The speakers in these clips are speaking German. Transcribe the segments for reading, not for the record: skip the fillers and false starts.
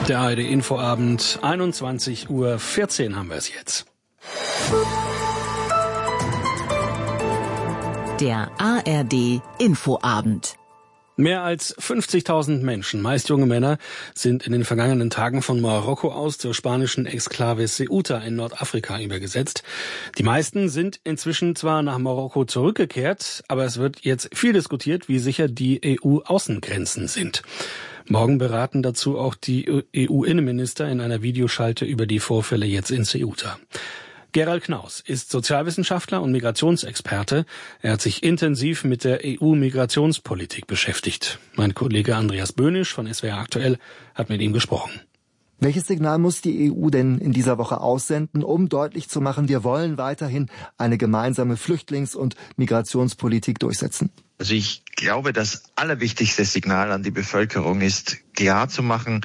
Der ARD-Infoabend, 21:14 Uhr haben wir es jetzt. Der ARD-Infoabend. Mehr als 50.000 Menschen, meist junge Männer, sind in den vergangenen Tagen von Marokko aus zur spanischen Exklave Ceuta in Nordafrika übergesetzt. Die meisten sind inzwischen zwar nach Marokko zurückgekehrt, aber es wird jetzt viel diskutiert, wie sicher die EU-Außengrenzen sind. Morgen beraten dazu auch die EU-Innenminister in einer Videoschalte über die Vorfälle jetzt in Ceuta. Gerald Knaus ist Sozialwissenschaftler und Migrationsexperte. Er hat sich intensiv mit der EU-Migrationspolitik beschäftigt. Mein Kollege Andreas Böhnisch von SWR Aktuell hat mit ihm gesprochen. Welches Signal muss die EU denn in dieser Woche aussenden, um deutlich zu machen, wir wollen weiterhin eine gemeinsame Flüchtlings- und Migrationspolitik durchsetzen? Also ich glaube, das allerwichtigste Signal an die Bevölkerung ist, klar zu machen,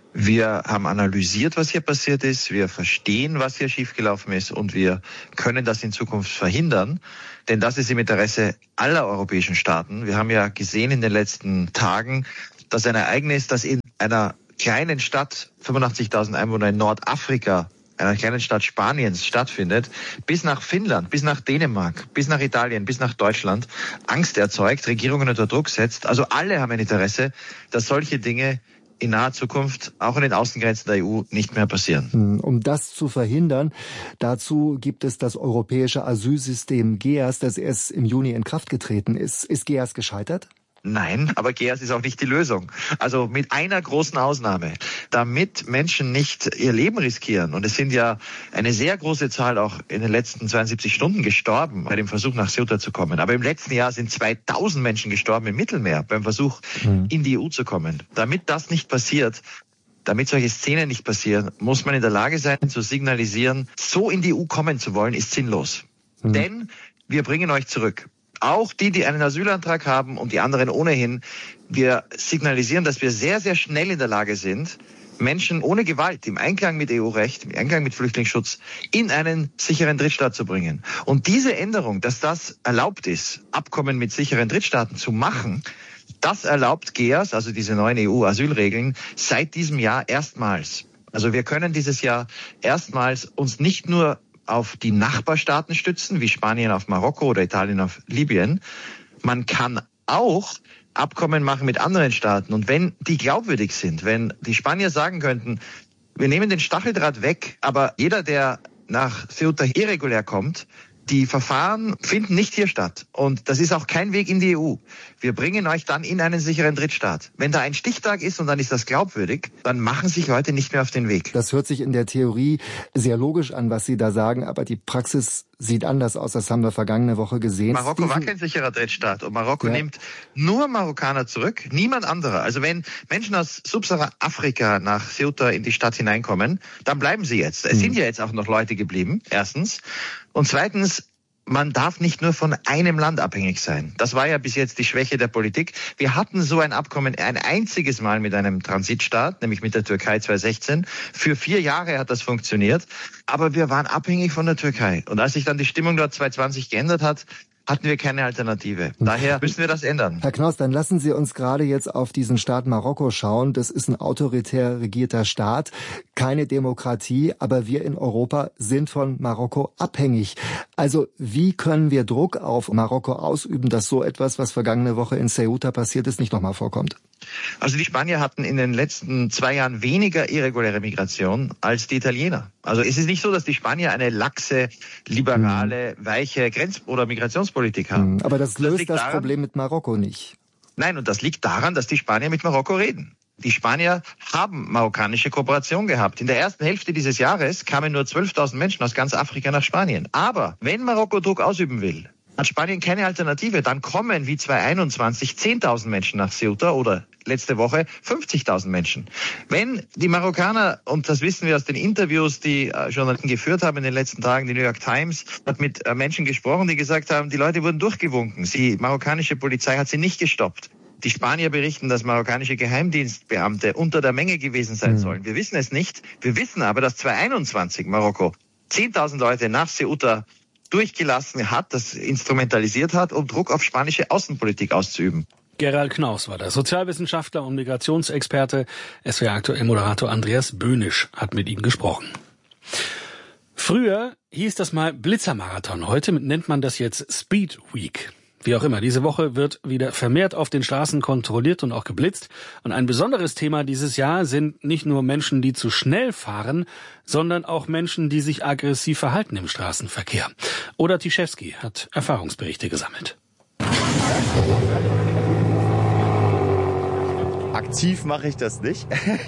wir haben analysiert, was hier passiert ist, wir verstehen, was hier schiefgelaufen ist und wir können das in Zukunft verhindern, denn das ist im Interesse aller europäischen Staaten. Wir haben ja gesehen in den letzten Tagen, dass ein Ereignis, das in einer kleinen Stadt, 85.000 Einwohner in Nordafrika, einer kleinen Stadt Spaniens stattfindet, bis nach Finnland, bis nach Dänemark, bis nach Italien, bis nach Deutschland, Angst erzeugt, Regierungen unter Druck setzt. Also alle haben ein Interesse, dass solche Dinge in naher Zukunft auch an den Außengrenzen der EU nicht mehr passieren. Um das zu verhindern, dazu gibt es das europäische Asylsystem GEAS, das erst im Juni in Kraft getreten ist. Ist GEAS gescheitert? Nein, aber GEAS ist auch nicht die Lösung. Also mit einer großen Ausnahme. Damit Menschen nicht ihr Leben riskieren, und es sind ja eine sehr große Zahl auch in den letzten 72 Stunden gestorben bei dem Versuch nach Ceuta zu kommen. Aber im letzten Jahr sind 2000 Menschen gestorben im Mittelmeer beim Versuch in die EU zu kommen. Damit das nicht passiert, damit solche Szenen nicht passieren, muss man in der Lage sein zu signalisieren, so in die EU kommen zu wollen, ist sinnlos. Denn wir bringen euch zurück. Auch die einen Asylantrag haben und die anderen ohnehin. Wir signalisieren, dass wir sehr, sehr schnell in der Lage sind, Menschen ohne Gewalt, im Einklang mit EU-Recht, im Einklang mit Flüchtlingsschutz, in einen sicheren Drittstaat zu bringen. Und diese Änderung, dass das erlaubt ist, Abkommen mit sicheren Drittstaaten zu machen, das erlaubt GEAS, also diese neuen EU-Asylregeln, seit diesem Jahr erstmals. Also wir können dieses Jahr erstmals uns nicht nur auf die Nachbarstaaten stützen, wie Spanien auf Marokko oder Italien auf Libyen. Man kann auch Abkommen machen mit anderen Staaten. Und wenn die glaubwürdig sind, wenn die Spanier sagen könnten, wir nehmen den Stacheldraht weg, aber jeder, der nach Ceuta irregulär kommt, die Verfahren finden nicht hier statt. Und das ist auch kein Weg in die EU. Wir bringen euch dann in einen sicheren Drittstaat. Wenn da ein Stichtag ist und dann ist das glaubwürdig, dann machen sich Leute nicht mehr auf den Weg. Das hört sich in der Theorie sehr logisch an, was Sie da sagen, aber die Praxis sieht anders aus. Das haben wir vergangene Woche gesehen. Marokko war kein sicherer Drittstaat und Marokko nimmt nur Marokkaner zurück, niemand anderer. Also wenn Menschen aus Subsahara-Afrika nach Ceuta in die Stadt hineinkommen, dann bleiben sie jetzt. Es sind ja jetzt auch noch Leute geblieben, erstens. Und zweitens, man darf nicht nur von einem Land abhängig sein. Das war ja bis jetzt die Schwäche der Politik. Wir hatten so ein Abkommen ein einziges Mal mit einem Transitstaat, nämlich mit der Türkei 2016. Für 4 Jahre hat das funktioniert. Aber wir waren abhängig von der Türkei. Und als sich dann die Stimmung dort 2020 geändert hat, hatten wir keine Alternative. Daher müssen wir das ändern. Herr Knaus, dann lassen Sie uns gerade jetzt auf diesen Staat Marokko schauen. Das ist ein autoritär regierter Staat, keine Demokratie, aber wir in Europa sind von Marokko abhängig. Also wie können wir Druck auf Marokko ausüben, dass so etwas, was vergangene Woche in Ceuta passiert ist, nicht nochmal vorkommt? Also die Spanier hatten in den letzten 2 Jahren weniger irreguläre Migration als die Italiener. Also es ist nicht so, dass die Spanier eine laxe, liberale, weiche Grenz- oder Migrationspolitik haben. Aber das löst das Problem mit Marokko nicht. Nein, und das liegt daran, dass die Spanier mit Marokko reden. Die Spanier haben marokkanische Kooperation gehabt. In der ersten Hälfte dieses Jahres kamen nur 12.000 Menschen aus ganz Afrika nach Spanien. Aber wenn Marokko Druck ausüben will, hat Spanien keine Alternative. Dann kommen wie 2021 10.000 Menschen nach Ceuta oder letzte Woche 50.000 Menschen. Wenn die Marokkaner, und das wissen wir aus den Interviews, die Journalisten geführt haben in den letzten Tagen, die New York Times hat mit Menschen gesprochen, die gesagt haben, die Leute wurden durchgewunken. Die marokkanische Polizei hat sie nicht gestoppt. Die Spanier berichten, dass marokkanische Geheimdienstbeamte unter der Menge gewesen sein sollen. Wir wissen es nicht. Wir wissen aber, dass 2021 Marokko 10.000 Leute nach Ceuta durchgelassen hat, das instrumentalisiert hat, um Druck auf spanische Außenpolitik auszuüben. Gerald Knaus war das. Sozialwissenschaftler und Migrationsexperte. SWR aktuell Moderator Andreas Böhnisch hat mit ihm gesprochen. Früher hieß das mal Blitzermarathon. Heute nennt man das jetzt Speed Week. Wie auch immer, diese Woche wird wieder vermehrt auf den Straßen kontrolliert und auch geblitzt. Und ein besonderes Thema dieses Jahr sind nicht nur Menschen, die zu schnell fahren, sondern auch Menschen, die sich aggressiv verhalten im Straßenverkehr. Oda Tiszewski hat Erfahrungsberichte gesammelt. Aktiv mache ich das nicht,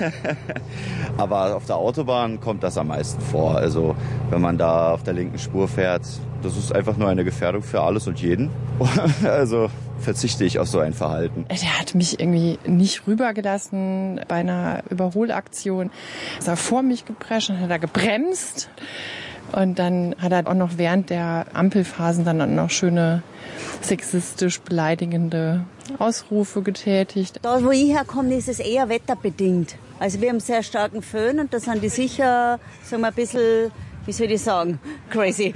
aber auf der Autobahn kommt das am meisten vor. Also wenn man da auf der linken Spur fährt, das ist einfach nur eine Gefährdung für alles und jeden. Also verzichte ich auf so ein Verhalten. Der hat mich irgendwie nicht rübergelassen bei einer Überholaktion. Ist er vor mich geprescht und hat er gebremst. Und dann hat er auch noch während der Ampelphasen dann auch noch schöne sexistisch beleidigende Ausrufe getätigt. Da, wo ich herkomme, ist es eher wetterbedingt. Also wir haben sehr starken Föhn und da sind die sicher, sagen wir, ein bisschen, wie soll ich sagen, crazy.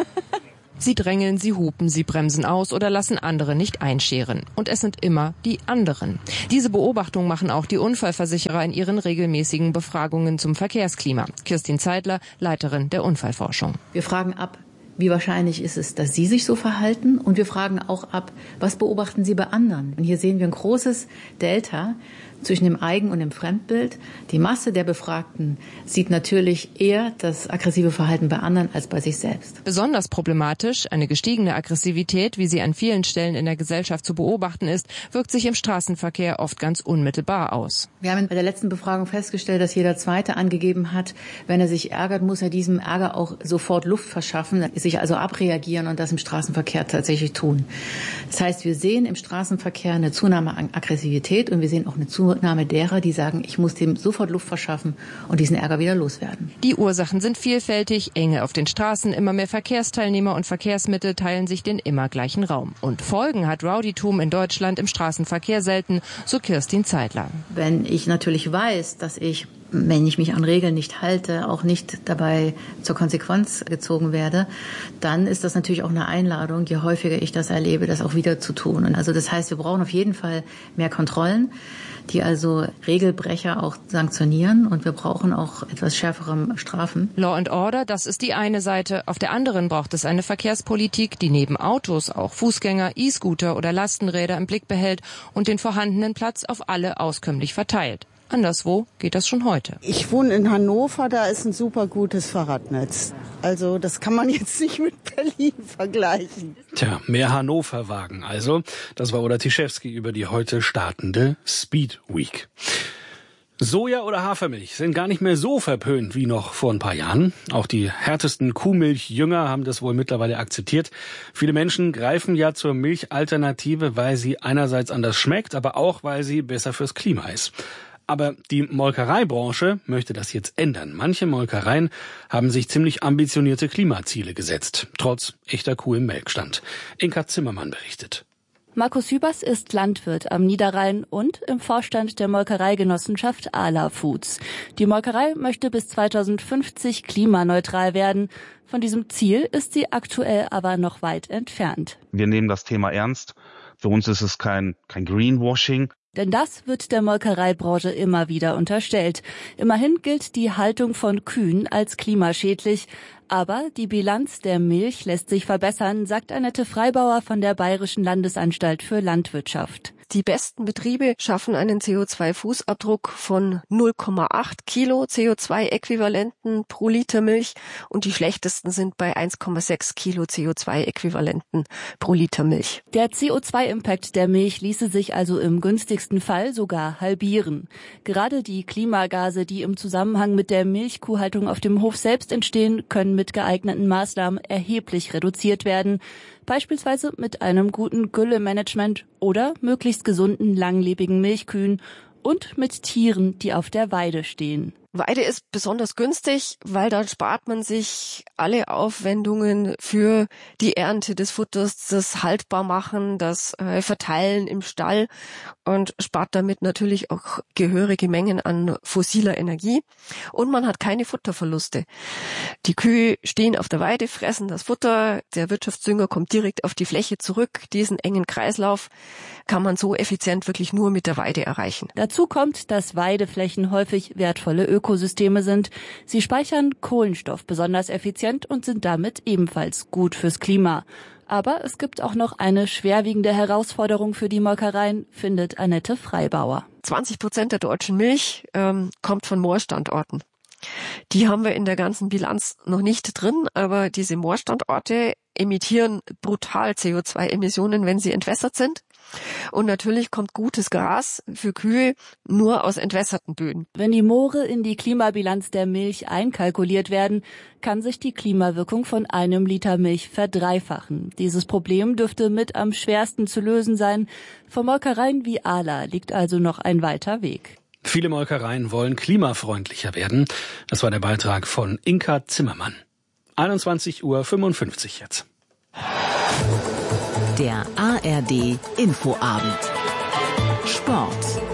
Sie drängeln, sie hupen, sie bremsen aus oder lassen andere nicht einscheren. Und es sind immer die anderen. Diese Beobachtung machen auch die Unfallversicherer in ihren regelmäßigen Befragungen zum Verkehrsklima. Kirstin Zeidler, Leiterin der Unfallforschung. Wir fragen ab, wie wahrscheinlich ist es, dass Sie sich so verhalten? Und wir fragen auch ab, was beobachten Sie bei anderen? Und hier sehen wir ein großes Delta zwischen dem Eigen- und dem Fremdbild. Die Masse der Befragten sieht natürlich eher das aggressive Verhalten bei anderen als bei sich selbst. Besonders problematisch, eine gestiegene Aggressivität, wie sie an vielen Stellen in der Gesellschaft zu beobachten ist, wirkt sich im Straßenverkehr oft ganz unmittelbar aus. Wir haben bei der letzten Befragung festgestellt, dass jeder Zweite angegeben hat, wenn er sich ärgert, muss er diesem Ärger auch sofort Luft verschaffen, sich also abreagieren und das im Straßenverkehr tatsächlich tun. Das heißt, wir sehen im Straßenverkehr eine Zunahme an Aggressivität und wir sehen auch eine Zunahme derer, die sagen, ich muss dem sofort Luft verschaffen und diesen Ärger wieder loswerden. Die Ursachen sind vielfältig, Enge auf den Straßen, immer mehr Verkehrsteilnehmer und Verkehrsmittel teilen sich den immer gleichen Raum. Und Folgen hat Rowdytum in Deutschland im Straßenverkehr selten, so Kirstin Zeidler. Wenn ich natürlich weiß, dass ich, wenn ich mich an Regeln nicht halte, auch nicht dabei zur Konsequenz gezogen werde, dann ist das natürlich auch eine Einladung, je häufiger ich das erlebe, das auch wieder zu tun. Und also das heißt, wir brauchen auf jeden Fall mehr Kontrollen, die also Regelbrecher auch sanktionieren und wir brauchen auch etwas schärfere Strafen. Law and Order, das ist die eine Seite. Auf der anderen braucht es eine Verkehrspolitik, die neben Autos auch Fußgänger, E-Scooter oder Lastenräder im Blick behält und den vorhandenen Platz auf alle auskömmlich verteilt. Anderswo geht das schon heute. Ich wohne in Hannover, da ist ein super gutes Fahrradnetz. Also das kann man jetzt nicht mit Berlin vergleichen. Tja, mehr Hannover-Wagen also. Das war Oda Tiszewski über die heute startende Speed Week. Soja oder Hafermilch sind gar nicht mehr so verpönt wie noch vor ein paar Jahren. Auch die härtesten Kuhmilchjünger haben das wohl mittlerweile akzeptiert. Viele Menschen greifen ja zur Milchalternative, weil sie einerseits anders schmeckt, aber auch, weil sie besser fürs Klima ist. Aber die Molkereibranche möchte das jetzt ändern. Manche Molkereien haben sich ziemlich ambitionierte Klimaziele gesetzt, trotz echter Kuh im Melkstand. Inka Zimmermann berichtet. Markus Hübers ist Landwirt am Niederrhein und im Vorstand der Molkereigenossenschaft Arla Foods. Die Molkerei möchte bis 2050 klimaneutral werden. Von diesem Ziel ist sie aktuell aber noch weit entfernt. Wir nehmen das Thema ernst. Für uns ist es kein Greenwashing. Denn das wird der Molkereibranche immer wieder unterstellt. Immerhin gilt die Haltung von Kühen als klimaschädlich. Aber die Bilanz der Milch lässt sich verbessern, sagt Annette Freibauer von der Bayerischen Landesanstalt für Landwirtschaft. Die besten Betriebe schaffen einen CO2-Fußabdruck von 0,8 Kilo CO2-Äquivalenten pro Liter Milch und die schlechtesten sind bei 1,6 Kilo CO2-Äquivalenten pro Liter Milch. Der CO2-Impact der Milch ließe sich also im günstigsten Fall sogar halbieren. Gerade die Klimagase, die im Zusammenhang mit der Milchkuhhaltung auf dem Hof selbst entstehen, können mit geeigneten Maßnahmen erheblich reduziert werden. Beispielsweise mit einem guten Güllemanagement oder möglichst gesunden, langlebigen Milchkühen und mit Tieren, die auf der Weide stehen. Weide ist besonders günstig, weil da spart man sich alle Aufwendungen für die Ernte des Futters, das Haltbarmachen, das Verteilen im Stall und spart damit natürlich auch gehörige Mengen an fossiler Energie. Und man hat keine Futterverluste. Die Kühe stehen auf der Weide, fressen das Futter, der Wirtschaftsdünger kommt direkt auf die Fläche zurück. Diesen engen Kreislauf kann man so effizient wirklich nur mit der Weide erreichen. Dazu kommt, dass Weideflächen häufig wertvolle Ökosysteme sind. Sie speichern Kohlenstoff besonders effizient und sind damit ebenfalls gut fürs Klima. Aber es gibt auch noch eine schwerwiegende Herausforderung für die Molkereien, findet Annette Freibauer. 20% der deutschen Milch kommt von Moorstandorten. Die haben wir in der ganzen Bilanz noch nicht drin, aber diese Moorstandorte emittieren brutal CO2-Emissionen, wenn sie entwässert sind. Und natürlich kommt gutes Gras für Kühe nur aus entwässerten Böden. Wenn die Moore in die Klimabilanz der Milch einkalkuliert werden, kann sich die Klimawirkung von 1 Liter Milch verdreifachen. Dieses Problem dürfte mit am schwersten zu lösen sein. Für Molkereien wie Arla liegt also noch ein weiter Weg. Viele Molkereien wollen klimafreundlicher werden. Das war der Beitrag von Inka Zimmermann. 21:55 Uhr jetzt. Der ARD Infoabend. Sport.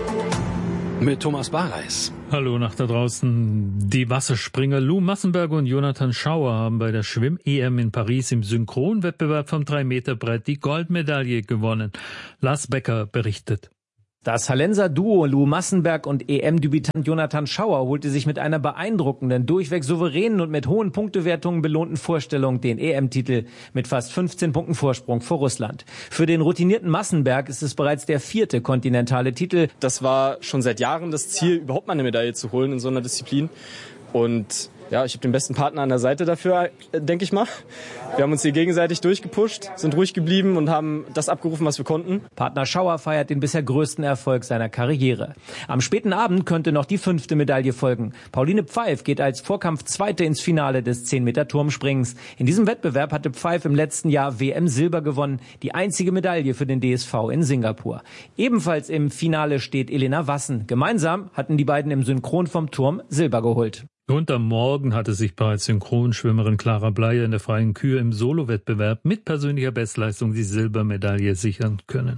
Mit Thomas Bareis. Hallo nach da draußen. Die Wasserspringer Lou Massenberg und Jonathan Schauer haben bei der Schwimm-EM in Paris im Synchronwettbewerb vom 3-Meter-Brett die Goldmedaille gewonnen. Lars Becker berichtet. Das Hallenser Duo Lou Massenberg und EM-Debütant Jonathan Schauer holte sich mit einer beeindruckenden, durchweg souveränen und mit hohen Punktewertungen belohnten Vorstellung den EM-Titel mit fast 15 Punkten Vorsprung vor Russland. Für den routinierten Massenberg ist es bereits der 4. kontinentale Titel. Das war schon seit Jahren das Ziel, überhaupt mal eine Medaille zu holen in so einer Disziplin. Und ja, ich habe den besten Partner an der Seite dafür, denke ich mal. Wir haben uns hier gegenseitig durchgepusht, sind ruhig geblieben und haben das abgerufen, was wir konnten. Partner Schauer feiert den bisher größten Erfolg seiner Karriere. Am späten Abend könnte noch die 5. Medaille folgen. Pauline Pfeif geht als Vorkampf 2. ins Finale des 10-Meter-Turmspringens. In diesem Wettbewerb hatte Pfeif im letzten Jahr WM-Silber gewonnen, die einzige Medaille für den DSV in Singapur. Ebenfalls im Finale steht Elena Wassen. Gemeinsam hatten die beiden im Synchron vom Turm Silber geholt. Und am Morgen hatte sich bereits Synchronschwimmerin Clara Bleier in der freien Kür im Solowettbewerb mit persönlicher Bestleistung die Silbermedaille sichern können.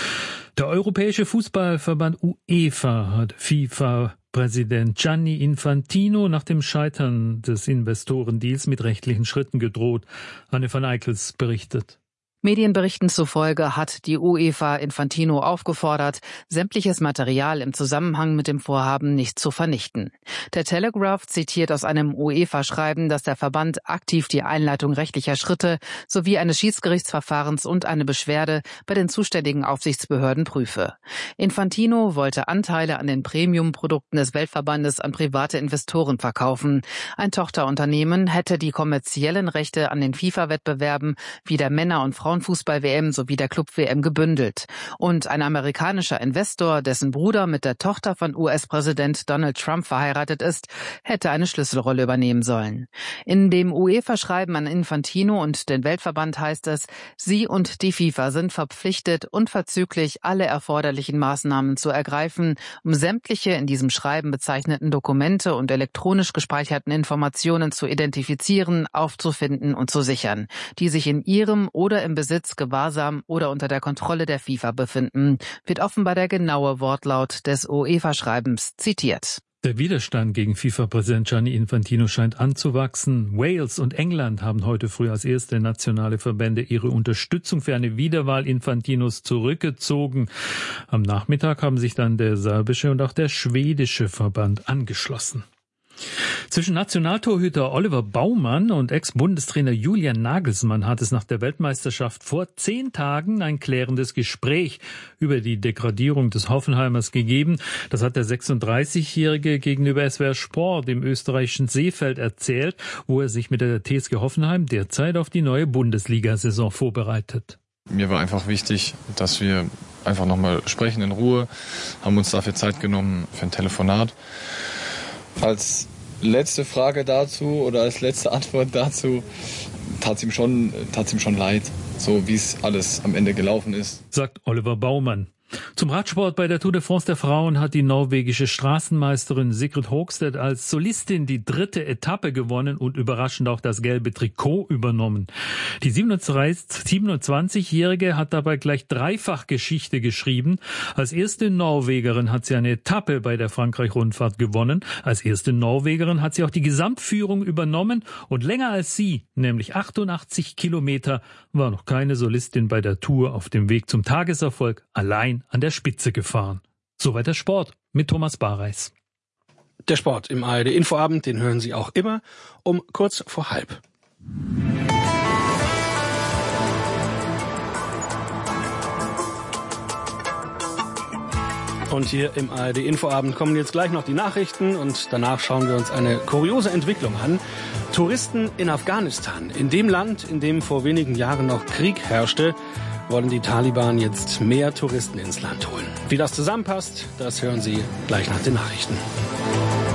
Der Europäische Fußballverband UEFA hat FIFA-Präsident Gianni Infantino nach dem Scheitern des Investorendeals mit rechtlichen Schritten gedroht. Anne van Eickels berichtet. Medienberichten zufolge hat die UEFA Infantino aufgefordert, sämtliches Material im Zusammenhang mit dem Vorhaben nicht zu vernichten. Der Telegraph zitiert aus einem UEFA-Schreiben, dass der Verband aktiv die Einleitung rechtlicher Schritte sowie eines Schiedsgerichtsverfahrens und eine Beschwerde bei den zuständigen Aufsichtsbehörden prüfe. Infantino wollte Anteile an den Premium-Produkten des Weltverbandes an private Investoren verkaufen. Ein Tochterunternehmen hätte die kommerziellen Rechte an den FIFA-Wettbewerben wie der Männer- und Frauenfußball-WM sowie der Club-WM gebündelt. Und ein amerikanischer Investor, dessen Bruder mit der Tochter von US-Präsident Donald Trump verheiratet ist, hätte eine Schlüsselrolle übernehmen sollen. In dem UEFA-Schreiben an Infantino und den Weltverband heißt es, sie und die FIFA sind verpflichtet, unverzüglich alle erforderlichen Maßnahmen zu ergreifen, um sämtliche in diesem Schreiben bezeichneten Dokumente und elektronisch gespeicherten Informationen zu identifizieren, aufzufinden und zu sichern, die sich in ihrem oder im Besitz, Gewahrsam oder unter der Kontrolle der FIFA befinden, wird offenbar der genaue Wortlaut des UEFA-Schreibens zitiert. Der Widerstand gegen FIFA-Präsident Gianni Infantino scheint anzuwachsen. Wales und England haben heute früh als erste nationale Verbände ihre Unterstützung für eine Wiederwahl Infantinos zurückgezogen. Am Nachmittag haben sich dann der serbische und auch der schwedische Verband angeschlossen. Zwischen Nationaltorhüter Oliver Baumann und Ex-Bundestrainer Julian Nagelsmann hat es nach der Weltmeisterschaft vor 10 Tagen ein klärendes Gespräch über die Degradierung des Hoffenheimers gegeben. Das hat der 36-Jährige gegenüber SWR Sport im österreichischen Seefeld erzählt, wo er sich mit der TSG Hoffenheim derzeit auf die neue Bundesliga-Saison vorbereitet. Mir war einfach wichtig, dass wir einfach nochmal sprechen in Ruhe, haben uns dafür Zeit genommen für ein Telefonat. Als letzte Frage dazu oder als letzte Antwort dazu tat's ihm schon leid, so wie es alles am Ende gelaufen ist. Sagt Oliver Baumann. Zum Radsport bei der Tour de France der Frauen hat die norwegische Straßenmeisterin Sigrid Hågstedt als Solistin die 3. Etappe gewonnen und überraschend auch das gelbe Trikot übernommen. Die 27-Jährige hat dabei gleich dreifach Geschichte geschrieben. Als erste Norwegerin hat sie eine Etappe bei der Frankreich-Rundfahrt gewonnen. Als erste Norwegerin hat sie auch die Gesamtführung übernommen und länger als sie, nämlich 88 Kilometer, war noch keine Solistin bei der Tour auf dem Weg zum Tageserfolg allein an der Spitze gefahren. Soweit der Sport mit Thomas Bareis. Der Sport im ARD Infoabend, den hören Sie auch immer um kurz vor 12:30. Und hier im ARD Infoabend kommen jetzt gleich noch die Nachrichten und danach schauen wir uns eine kuriose Entwicklung an. Touristen in Afghanistan, in dem Land, in dem vor wenigen Jahren noch Krieg herrschte, wollen die Taliban jetzt mehr Touristen ins Land holen. Wie das zusammenpasst, das hören Sie gleich nach den Nachrichten.